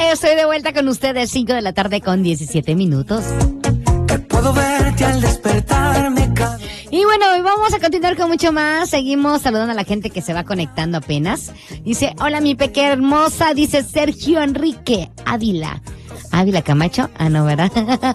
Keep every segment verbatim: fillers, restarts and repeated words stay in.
estoy de vuelta con ustedes, cinco de la tarde con diecisiete minutos. Que puedo verte al despertarme cada... Y bueno, hoy vamos a continuar con mucho más. Seguimos saludando a la gente que se va conectando apenas. Dice, hola mi pequeña hermosa, dice Sergio Enrique Ávila. Ávila Camacho, ah no, ¿verdad?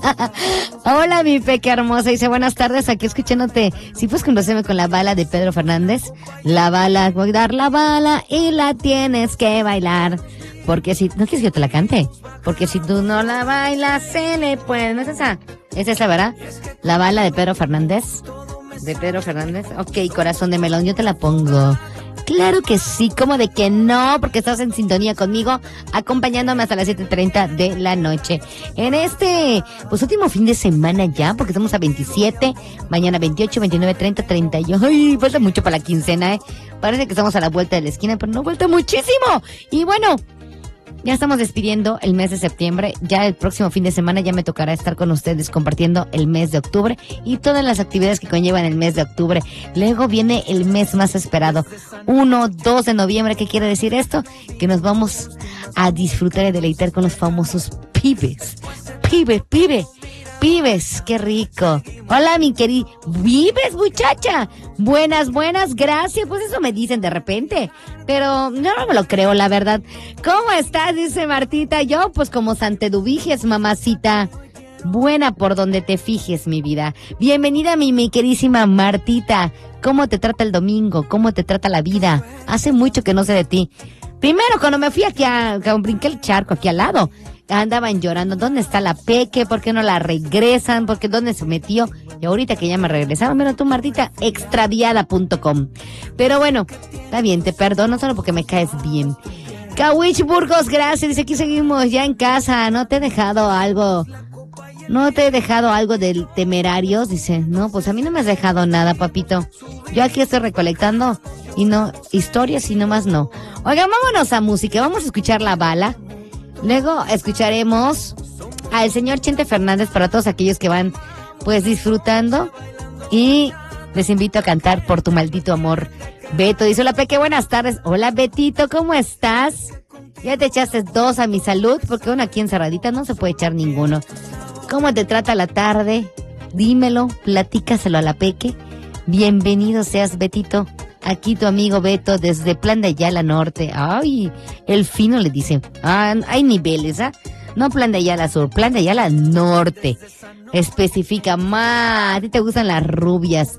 Hola mi pequeña hermosa, dice buenas tardes, aquí escuchándote. Si puedes conocerme con la bala de Pedro Fernández. La bala, voy a dar la bala y la tienes que bailar. Porque si, ¿no quieres que yo te la cante? Porque si tú no la bailas, se le puede, ¿no es esa? Es esa, ¿verdad? La bala de Pedro Fernández. De Pedro Fernández. Ok, corazón de melón, yo te la pongo. Claro que sí, ¿cómo de que no? Porque estás en sintonía conmigo, acompañándome hasta las siete treinta de la noche. En este, pues último fin de semana ya, porque estamos a veintisiete, mañana veintiocho, veintinueve, treinta, treinta y uno. Ay, falta mucho para la quincena, ¿eh? Parece que estamos a la vuelta de la esquina, pero no falta muchísimo. Y bueno, ya estamos despidiendo el mes de septiembre. Ya el próximo fin de semana ya me tocará estar con ustedes compartiendo el mes de octubre y todas las actividades que conllevan el mes de octubre. Luego viene el mes más esperado, uno, dos de noviembre. ¿Qué quiere decir esto? Que nos vamos a disfrutar y deleitar con los famosos pibes. Pibe, pibe. Pibes, qué rico. Hola, mi querida. ¿Vives, muchacha? Buenas, buenas, gracias. Pues eso me dicen de repente. Pero yo no me lo creo, la verdad. ¿Cómo estás? Dice Martita. Yo, pues como Santeduviges, mamacita. Buena por donde te fijes, mi vida. Bienvenida, mi, mi querísima Martita. ¿Cómo te trata el domingo? ¿Cómo te trata la vida? Hace mucho que no sé de ti. Primero, cuando me fui aquí a, a brinqué el charco aquí al lado, andaban llorando, ¿dónde está la Peque? ¿Por qué no la regresan? ¿Por qué dónde se metió? Y ahorita que ya me regresaron, mira tú, Martita, extraviada punto com. Pero bueno, está bien, te perdono solo porque me caes bien. Kawich Burgos, gracias, dice, aquí seguimos ya en casa, ¿no te he dejado algo? ¿No te he dejado algo del Temerarios? Dice, no, pues a mí no me has dejado nada, papito. Yo aquí estoy recolectando y no, historias y nomás no. Oigan, vámonos a música, vamos a escuchar La Bala. Luego escucharemos al señor Chente Fernández para todos aquellos que van pues disfrutando. Y les invito a cantar Por tu maldito amor. Beto dice, hola Peque, buenas tardes. Hola Betito, ¿cómo estás? Ya te echaste dos a mi salud, porque uno aquí encerradita no se puede echar ninguno. ¿Cómo te trata la tarde? Dímelo, platícaselo a la Peque. Bienvenido seas, Betito. Aquí tu amigo Beto desde Plan de Ayala Norte. Ay, el fino le dice. Ah, hay niveles, ¿ah? No Plan de Ayala Sur, Plan de Ayala Norte. Especifica, ma, a ti te gustan las rubias.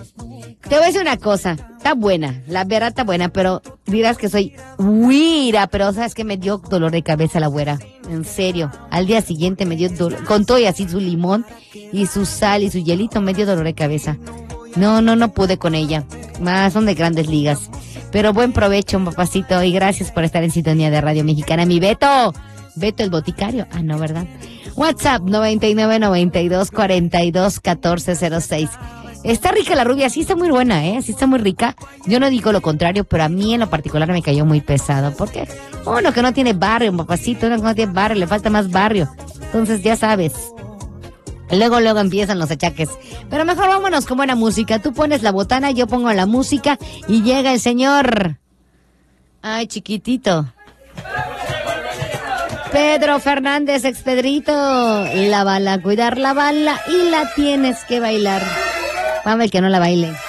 Te voy a decir una cosa, está buena, la verdad está buena, pero dirás que soy güira, pero sabes que me dio dolor de cabeza la güera, en serio. Al día siguiente me dio dolor, con todo y así su limón y su sal y su hielito, me dio dolor de cabeza. No, no, no pude con ella. Más son de grandes ligas. Pero buen provecho, papacito, y gracias por estar en sintonía de Radio Mexicana. Mi Beto, Beto el boticario. Ah, no, ¿verdad? WhatsApp noventa y nueve, noventa y dos, cuarenta y dos, catorce cero seis. Está rica la rubia, sí está muy buena, ¿eh? Sí está muy rica. Yo no digo lo contrario, pero a mí en lo particular me cayó muy pesado. ¿Por qué? Uno que no tiene barrio, papacito, uno que no tiene barrio, le falta más barrio. Entonces, ya sabes. Luego, luego empiezan los achaques. Pero mejor vámonos con buena música. Tú pones la botana, yo pongo la música y llega el señor. Ay, chiquitito. Pedro Fernández, ex Pedrito. La bala, cuidar la bala y la tienes que bailar. Vamos, el que no la baile.